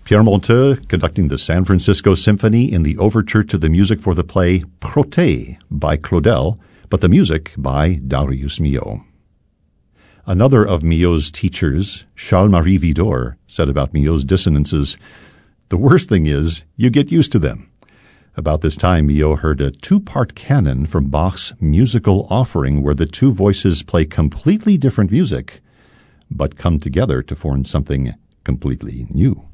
Pierre Monteux conducting the San Francisco Symphony in the overture to the music for the play Protais by Claudel, but the music by Darius Milhaud. Another of Milhaud's teachers, Charles-Marie Widor, said about Milhaud's dissonances, "The worst thing is, you get used to them." About this time, Milhaud heard a two-part canon from Bach's Musical Offering where the two voices play completely different music, but come together to form something completely new.